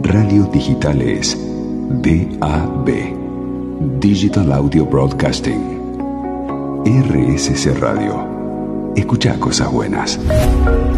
Radio digital es DAB, Digital Audio Broadcasting. RSC Radio. Escucha cosas buenas.